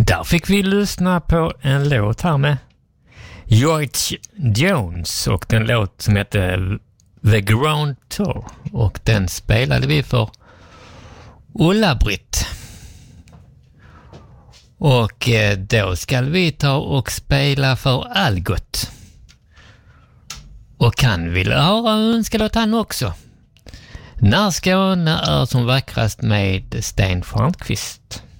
Där fick vi lyssna på en låt här med George Jones och den låt som heter The Grand Tour, och den spelade vi för Ulla-Britt. Och då ska vi ta och spela för Algot. Och han vill höra önskelåt han också. När Skåne är som vackrast med Sten Stjernquist.